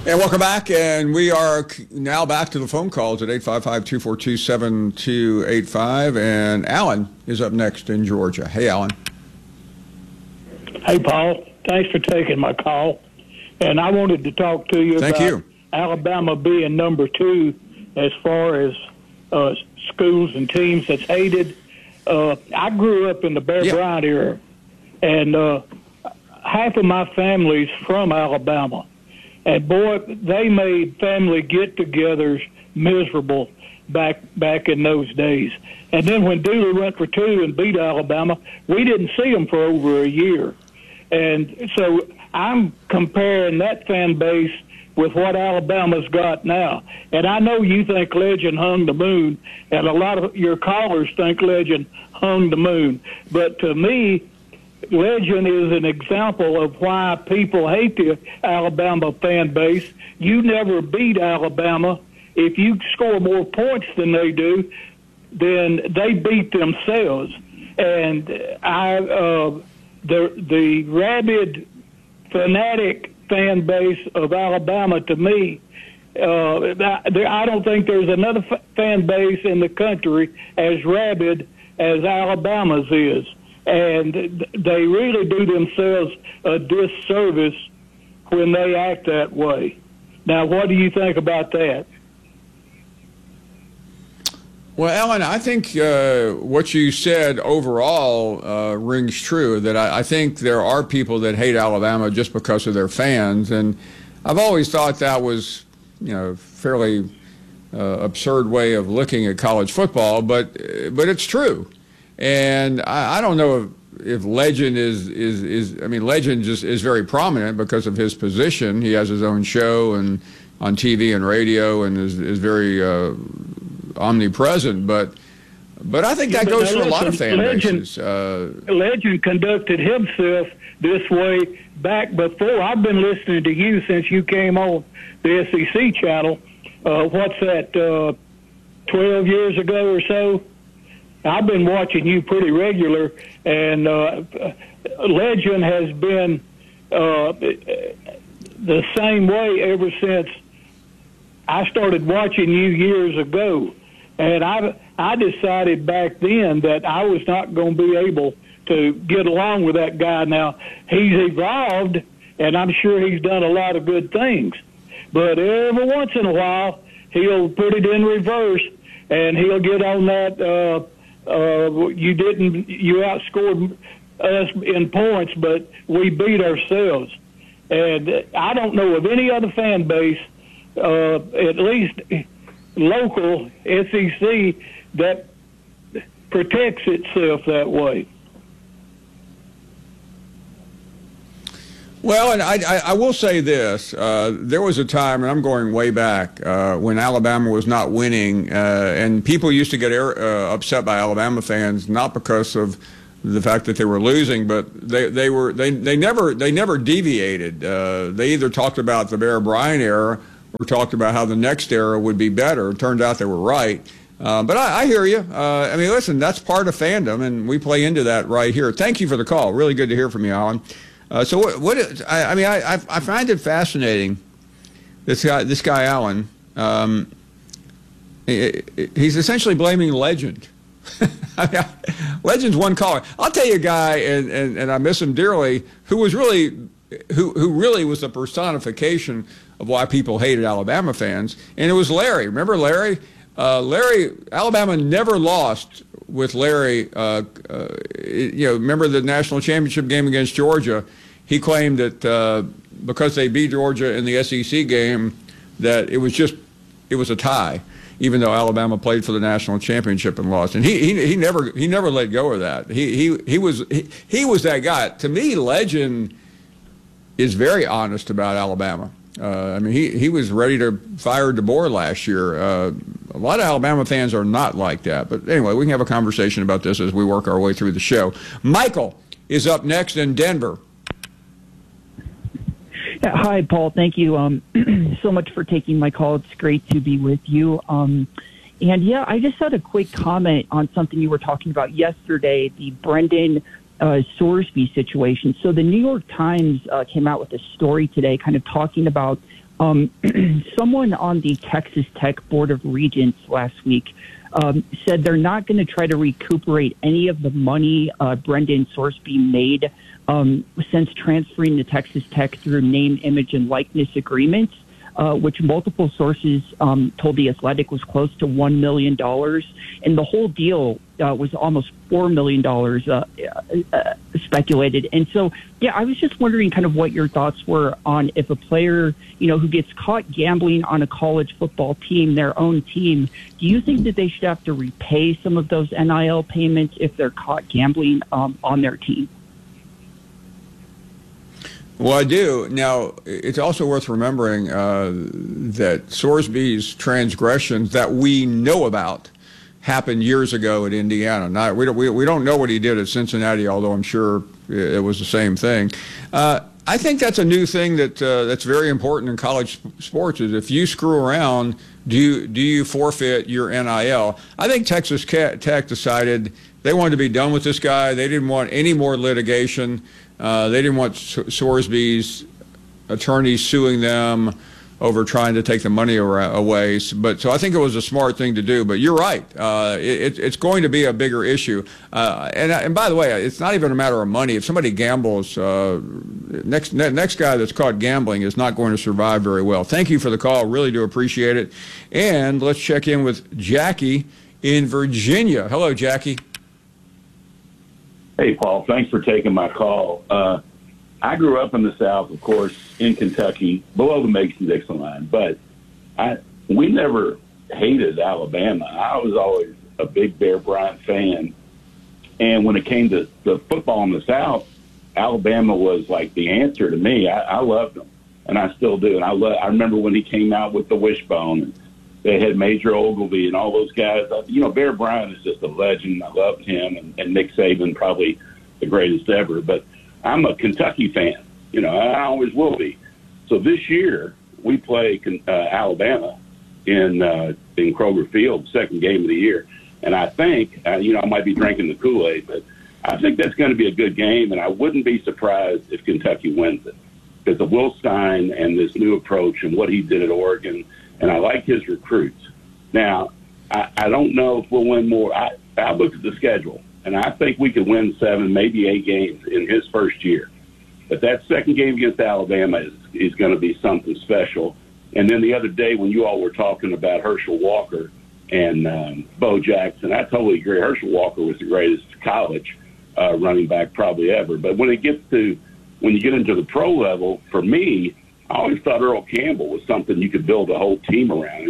And welcome back, and we are now back to the phone calls at 855-242-7285, and Alan is up next in Georgia. Hey, Alan. Hey, Paul. Thanks for taking my call. And I wanted to talk to you about Alabama being number 2 as far as schools and teams that's hated. I grew up in the Bear Bryant era, and half of my family's from Alabama. And, boy, they made family get-togethers miserable back in those days. And then when Dooley went for 2 and beat Alabama, we didn't see them for over a year. And so I'm comparing that fan base with what Alabama's got now. And I know you think Legend hung the moon, and a lot of your callers think Legend hung the moon. But to me, Legend is an example of why people hate the Alabama fan base. You never beat Alabama. If you score more points than they do, then they beat themselves. And the rabid, fanatic fan base of Alabama, to me, I don't think there's another fan base in the country as rabid as Alabama's is. And they really do themselves a disservice when they act that way. Now, what do you think about that? Well, Alan, I think what you said overall rings true, that I think there are people that hate Alabama just because of their fans. And I've always thought that was, fairly absurd way of looking at college football, but it's true. And I don't know if Legend Legend just is very prominent because of his position. He has his own show and on TV and radio and is very omnipresent. But I think that goes for a lot of fan bases. Legend conducted himself this way back before. I've been listening to you since you came on the SEC channel. What's that, 12 years ago or so? I've been watching you pretty regular, and Legend has been the same way ever since I started watching you years ago. And I decided back then that I was not going to be able to get along with that guy. Now, he's evolved, and I'm sure he's done a lot of good things. But every once in a while, he'll put it in reverse, and he'll get on that you outscored us in points, but we beat ourselves. And I don't know of any other fan base, at least local SEC, that protects itself that way. Well, and I will say this. There was a time, and I'm going way back, when Alabama was not winning, and people used to get upset by Alabama fans, not because of the fact that they were losing, but they never deviated. They either talked about the Bear Bryant era or talked about how the next era would be better. It turned out they were right. But I hear you. Listen, that's part of fandom, and we play into that right here. Thank you for the call. Really good to hear from you, Alan. I find it fascinating. This guy Allen, he's essentially blaming Legend. Legend's one caller. I'll tell you a guy, and I miss him dearly, who really was the personification of why people hated Alabama fans, and it was Larry. Remember Larry? Alabama never lost with Larry. Remember the national championship game against Georgia? He claimed that because they beat Georgia in the SEC game, that it was a tie, even though Alabama played for the national championship and lost. And he never let go of that. He was that guy. To me, Legend is very honest about Alabama. He was ready to fire DeBoer last year. A lot of Alabama fans are not like that. But anyway, we can have a conversation about this as we work our way through the show. Michael is up next in Denver. Yeah, hi, Paul. Thank you so much for taking my call. It's great to be with you. I just had a quick comment on something you were talking about yesterday, the Brendan Sorsby situation. So the New York Times came out with a story today kind of talking about Someone on the Texas Tech Board of Regents last week said they're not going to try to recuperate any of the money Brendan Sorsby made since transferring to Texas Tech through name, image, and likeness agreements, which multiple sources told The Athletic was close to $1 million. And the whole deal was almost $4 million speculated. And so, yeah, I was just wondering kind of what your thoughts were on if a player, who gets caught gambling on a college football team, their own team, do you think that they should have to repay some of those NIL payments if they're caught gambling on their team? Well, I do. Now, it's also worth remembering that Sorsby's transgressions that we know about happened years ago at Indiana. We don't know what he did at Cincinnati, although I'm sure it was the same thing. I think that's a new thing that's very important in college sports. Is if you screw around, do you forfeit your NIL? I think Texas Tech decided they wanted to be done with this guy. They didn't want any more litigation. They didn't want Sorsby's attorneys suing them over trying to take the money away. So I think it was a smart thing to do. But you're right. It's going to be a bigger issue. And by the way, it's not even a matter of money. If somebody gambles, next guy that's caught gambling is not going to survive very well. Thank you for the call. Really do appreciate it. And let's check in with Jackie in Virginia. Hello, Jackie. Hey, Paul, thanks for taking my call. I grew up in the South, of course, in Kentucky, below the Mason-Dixon line, but we never hated Alabama. I was always a big Bear Bryant fan, and when it came to the football in the South, Alabama was like the answer to me. I loved him, and I still do. And I remember when he came out with the wishbone, and they had Major Ogilvy and all those guys. Bear Bryant is just a legend. I loved him, and Nick Saban, probably the greatest ever. But I'm a Kentucky fan. I always will be. So this year we play Alabama in Kroger Field, second game of the year. And I think, I might be drinking the Kool-Aid, but I think that's going to be a good game, and I wouldn't be surprised if Kentucky wins it. Because of Will Stein and this new approach and what he did at Oregon, and I like his recruits. Now, I don't know if we'll win more. I looked at the schedule, and I think we could win 7, maybe 8 games in his first year. But that second game against Alabama is going to be something special. And then the other day when you all were talking about Herschel Walker and Bo Jackson, I totally agree. Herschel Walker was the greatest college running back probably ever. But when you get into the pro level, for me, I always thought Earl Campbell was something you could build a whole team around.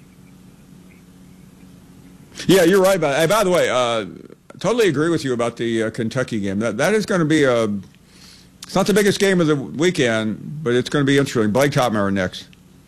Yeah, you're right. By the way, totally agree with you about the Kentucky game. That is going to be it's not the biggest game of the weekend, but it's going to be interesting. Blake Topmeyer next.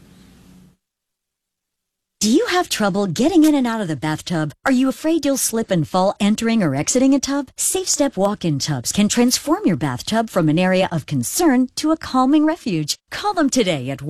Do you have trouble getting in and out of the bathtub? Are you afraid you'll slip and fall entering or exiting a tub? SafeStep walk-in tubs can transform your bathtub from an area of concern to a calming refuge. Call them today at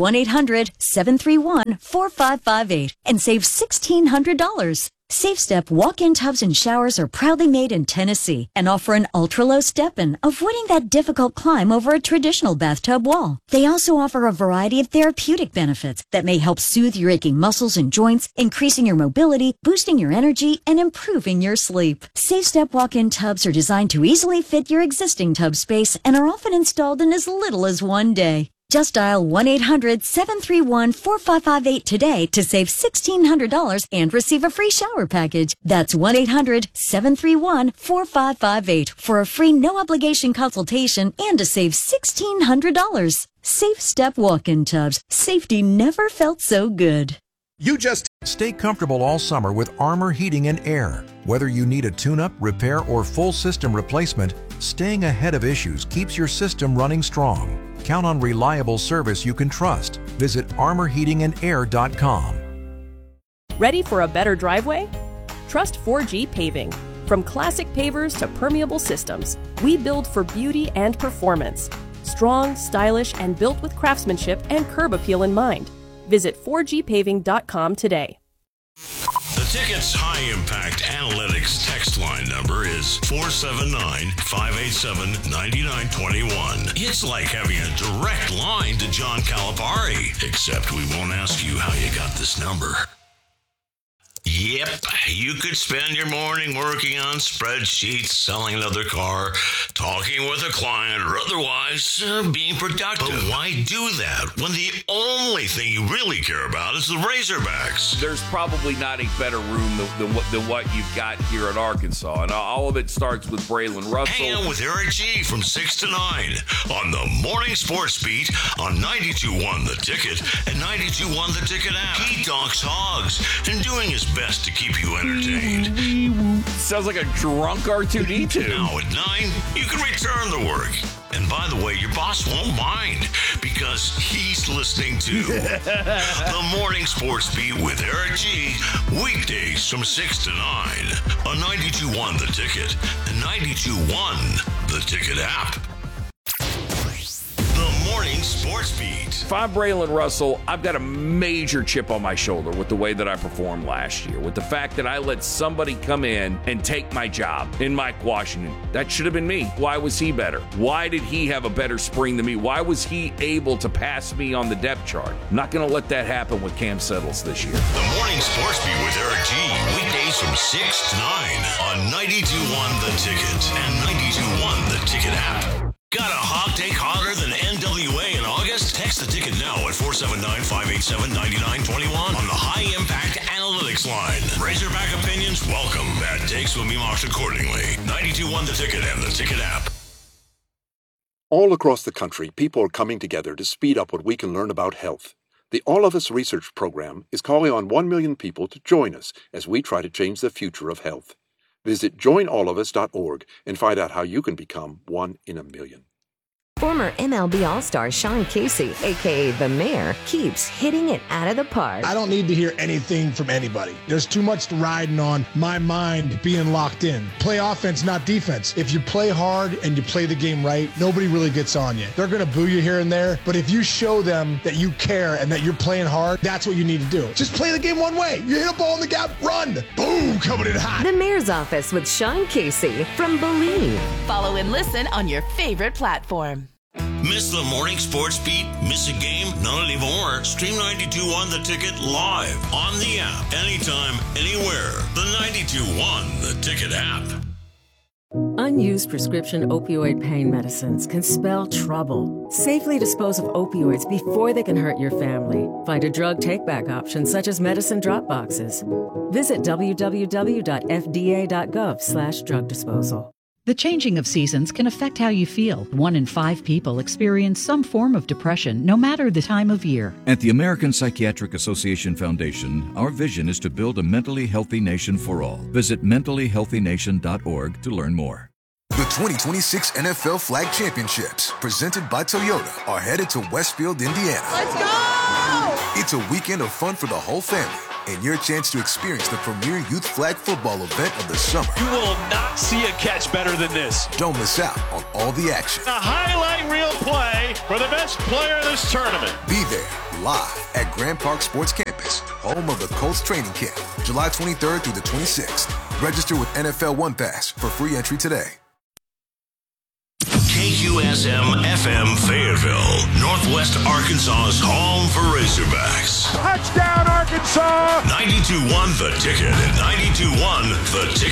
1-800-731-4558 and save $1,600. SafeStep walk-in tubs and showers are proudly made in Tennessee and offer an ultra-low step-in, avoiding that difficult climb over a traditional bathtub wall. They also offer a variety of therapeutic benefits that may help soothe your aching muscles and joints, increasing your mobility, boosting your energy, and improving your sleep. SafeStep walk-in tubs are designed to easily fit your existing tub space and are often installed in as little as 1 day. Just dial 1-800-731-4558 today to save $1,600 and receive a free shower package. That's 1-800-731-4558 for a free no-obligation consultation and to save $1,600. SafeStep walk-in tubs. Safety never felt so good. Stay comfortable all summer with Armor Heating and Air. Whether you need a tune-up, repair, or full system replacement, staying ahead of issues keeps your system running strong. Count on reliable service you can trust. Visit armorheatingandair.com. Ready for a better driveway? Trust 4G Paving. From classic pavers to permeable systems, we build for beauty and performance. Strong, stylish, and built with craftsmanship and curb appeal in mind. Visit 4gpaving.com today. The Ticket's high-impact analytics text line number is 479-587-9921. It's like having a direct line to John Calipari, except we won't ask you how you got this number. Yep, you could spend your morning working on spreadsheets, selling another car, talking with a client, or otherwise being productive. But why do that when the only thing you really care about is the Razorbacks? There's probably not a better room than what you've got here at Arkansas, and all of it starts with Braylon Russell. Hang out with Eric G from 6 to 9 on the Morning Sports Beat on 92.1 The Ticket and 92.1 The Ticket app. He talks hogs and doing his best to keep you entertained. Sounds like a drunk R2-D2. Now at 9, you can return to work. And by the way, your boss won't mind because he's listening to the Morning Sports Beat with Eric G. Weekdays from 6 to 9 on 92.1 The Ticket and 92.1 The Ticket app. The Morning Sports Beat. If I'm Braylon Russell, I've got a major chip on my shoulder with the way that I performed last year, with the fact that I let somebody come in and take my job in Mike Washington. That should have been me. Why was he better? Why did he have a better spring than me? Why was he able to pass me on the depth chart? I'm not going to let that happen with Cam Settles this year. The Morning Sports Beat with Eric G. Weekdays from 6 to 9 on 92.1 The Ticket and 92.1 The Ticket app. Got a hog take hotter than NWA in August? Text the ticket now at 479-587-9921 on the High Impact Analytics line. Razorback opinions welcome. Bad takes will be marked accordingly. 92.1 The Ticket and the Ticket app. All across the country, people are coming together to speed up what we can learn about health. The All of Us Research Program is calling on 1 million people to join us as we try to change the future of health. Visit joinallofus.org and find out how you can become 1 in a million. Former MLB All-Star Sean Casey, a.k.a. The Mayor, keeps hitting it out of the park. I don't need to hear anything from anybody. There's too much riding on my mind being locked in. Play offense, not defense. If you play hard and you play the game right, nobody really gets on you. They're going to boo you here and there, but if you show them that you care and that you're playing hard, that's what you need to do. Just play the game one way. You hit a ball in the gap, run. Boom, coming in hot. The Mayor's Office with Sean Casey from Believe. Follow and listen on your favorite platform. Miss the Morning Sports Beat? Miss a game? Not anymore. Stream 92.1 The Ticket live on the app. Anytime, anywhere. The 92.1 The Ticket app. Unused prescription opioid pain medicines can spell trouble. Safely dispose of opioids before they can hurt your family. Find a drug take-back option such as medicine drop boxes. Visit www.fda.gov/drug disposal. The changing of seasons can affect how you feel. 1 in 5 people experience some form of depression, no matter the time of year. At the American Psychiatric Association Foundation, our vision is to build a mentally healthy nation for all. Visit mentallyhealthynation.org to learn more. The 2026 NFL Flag Championships, presented by Toyota, are headed to Westfield, Indiana. Let's go! It's a weekend of fun for the whole family, and your chance to experience the premier youth flag football event of the summer. You will not see a catch better than this. Don't miss out on all the action. A highlight reel play for the best player of this tournament. Be there, live at Grand Park Sports Campus, home of the Colts training camp, July 23rd through the 26th. Register with NFL One Pass for free entry today. KQSM-FM Fayetteville, Northwest Arkansas's home for Razorbacks. Touchdown, Arkansas! 92.1 The Ticket and 92.1 The Ticket